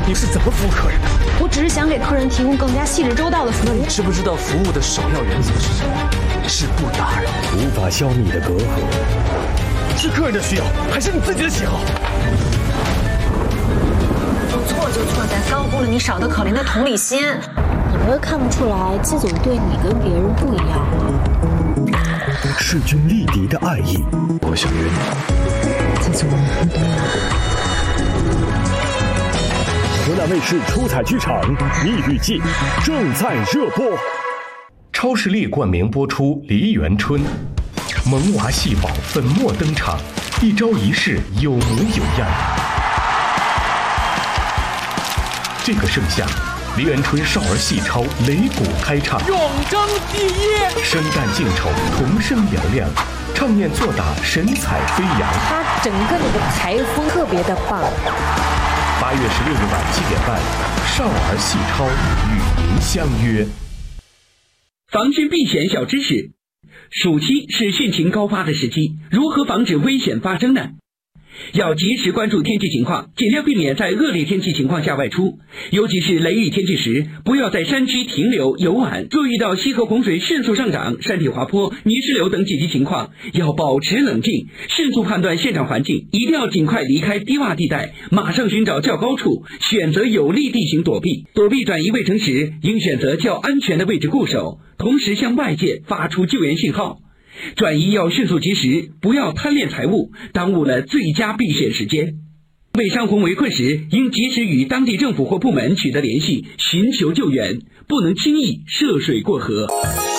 你是怎么服务客人的？ 我只是想给客人提供更加细致周到的服务。 你知不知道服务的首要原则是什么？是不打扰。 无法消弭的隔阂， 是客人的需要，还是你自己的喜好？ 错就错在高估了你少得可怜的同理心。 你们看不出来季总对你跟别人不一样吗？ 势均力敌的爱意。 我想约你。 季总，你懂我。 湖南卫视出彩剧场《蜜语记》正在热播。 超视力冠名播出《梨园春》，萌娃戏宝粉墨登场，一招一式有模有样。这个盛夏，梨园春少儿戏超擂鼓开唱， 永争第一。 生旦净丑童声嘹亮，唱念做打神采飞扬。 他整个那个台风特别的棒。 8月16日晚7点半，少儿戏超与您相约。 防汛避险小知识：暑期是汛情高发的时期，如何防止危险发生呢？要及时关注天气情况，尽量避免在恶劣天气情况下外出，尤其是雷雨天气时，不要在山区停留游玩。若遇到溪河洪水迅速上涨、山体滑坡、泥石流等紧急情况，要保持冷静，迅速判断现场环境，一定要尽快离开低洼地带，马上寻找较高处，选择有利地形躲避。躲避转移卫城时，应选择较安全的位置固守，同时向外界发出救援信号。转移要迅速及时，不要贪恋财物，耽误了最佳避险时间。为山洪围困时，应及时与当地政府或部门取得联系，寻求救援，不能轻易涉水过河。